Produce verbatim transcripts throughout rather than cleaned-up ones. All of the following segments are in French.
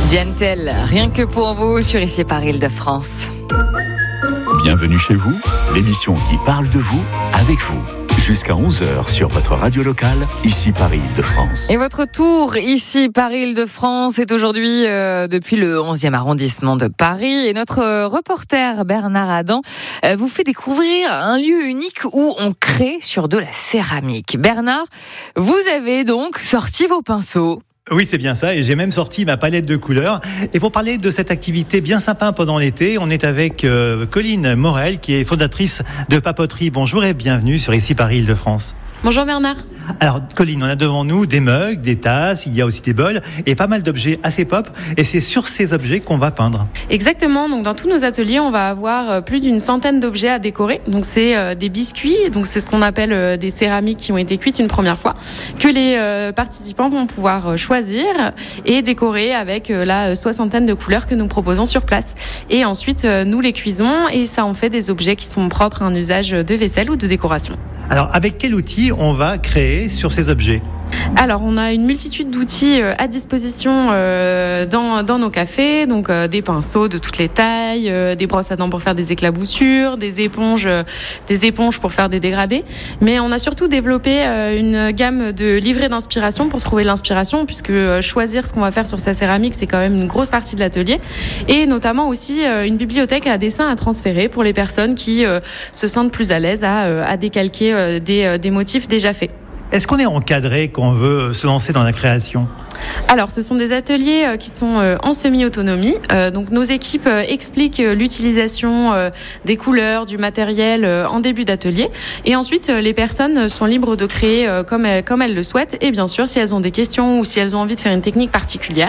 Diane Tell, rien que pour vous sur Ici Paris Île-de-France. Bienvenue chez vous, l'émission qui parle de vous, avec vous. Jusqu'à onze heures sur votre radio locale, Ici Paris Île-de-France. Et votre tour Ici Paris Île-de-France est aujourd'hui euh, depuis le onzième arrondissement de Paris. Et notre euh, reporter Bernard Adam euh, vous fait découvrir un lieu unique où on crée sur de la céramique. Bernard, vous avez donc sorti vos pinceaux. Oui, c'est bien ça, et j'ai même sorti ma palette de couleurs. Et pour parler de cette activité bien sympa pendant l'été, on est avec euh, Colline Morel, qui est fondatrice de Papoterie. Bonjour et bienvenue sur Ici Paris Île-de-France. Bonjour Bernard. Alors Colline, on a devant nous des mugs, des tasses, il y a aussi des bols et pas mal d'objets assez pop, et c'est sur ces objets qu'on va peindre. Exactement, donc dans tous nos ateliers, on va avoir plus d'une centaine d'objets à décorer. Donc c'est euh, des biscuits, donc c'est ce qu'on appelle euh, des céramiques qui ont été cuites une première fois, que les euh, participants vont pouvoir euh, choisir et décorer avec euh, la soixantaine de couleurs que nous proposons sur place. Et ensuite, euh, nous les cuisons et ça en fait des objets qui sont propres à un usage de vaisselle ou de décoration. Alors, avec quel outil on va créer sur ces objets ? Alors, on a une multitude d'outils à disposition euh, dans, dans nos cafés, donc euh, des pinceaux de toutes les tailles, euh, des brosses à dents pour faire des éclaboussures, des éponges, euh, des éponges pour faire des dégradés. Mais on a surtout développé euh, une gamme de livrets d'inspiration pour trouver l'inspiration, puisque euh, choisir ce qu'on va faire sur sa céramique, c'est quand même une grosse partie de l'atelier. Et notamment aussi euh, une bibliothèque à dessin à transférer pour les personnes qui euh, se sentent plus à l'aise à, euh, à décalquer euh, des, euh, des motifs déjà faits. Est-ce qu'on est encadré quand on veut se lancer dans la création ? Alors, ce sont des ateliers qui sont en semi-autonomie. Donc, nos équipes expliquent l'utilisation des couleurs, du matériel en début d'atelier. Et ensuite, les personnes sont libres de créer comme elles, comme elles le souhaitent. Et bien sûr, si elles ont des questions ou si elles ont envie de faire une technique particulière,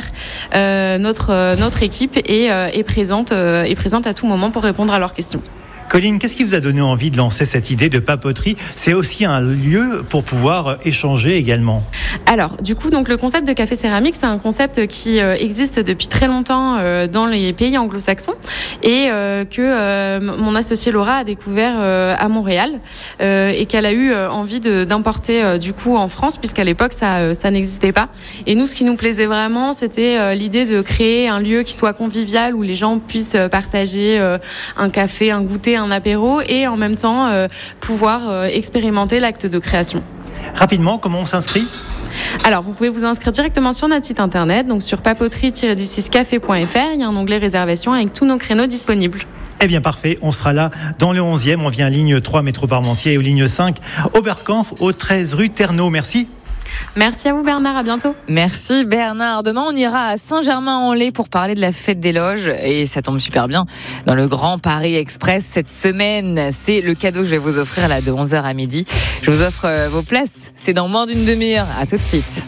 notre, notre équipe est, est, présente, est présente à tout moment pour répondre à leurs questions. Colline, qu'est-ce qui vous a donné envie de lancer cette idée de papoterie ? C'est aussi un lieu pour pouvoir échanger également. Alors, du coup, donc le concept de café céramique, c'est un concept qui euh, existe depuis très longtemps euh, dans les pays anglo-saxons et euh, que euh, mon associée Laura a découvert euh, à Montréal euh, et qu'elle a eu euh, envie de, d'importer euh, du coup en France, puisqu'à l'époque ça, euh, ça n'existait pas. Et nous, ce qui nous plaisait vraiment, c'était euh, l'idée de créer un lieu qui soit convivial où les gens puissent partager euh, un café, un goûter, un apéro et en même temps euh, pouvoir euh, expérimenter l'acte de création. Rapidement, comment on s'inscrit ? Alors, vous pouvez vous inscrire directement sur notre site internet, donc sur papoterie tiret du six café point f r. Il y a un onglet réservation avec tous nos créneaux disponibles. Eh bien, parfait. On sera là dans le onzième. On vient ligne trois métro Parmentier et aux ligne cinq Oberkampf au treize rue Ternaux. Merci. Merci à vous Bernard, à bientôt. Merci Bernard. Demain on ira à Saint-Germain-en-Laye pour parler de la fête des loges et ça tombe super bien dans le Grand Paris Express cette semaine. C'est le cadeau que je vais vous offrir là de onze heures à midi. Je vous offre vos places, c'est dans moins d'une demi-heure. À tout de suite.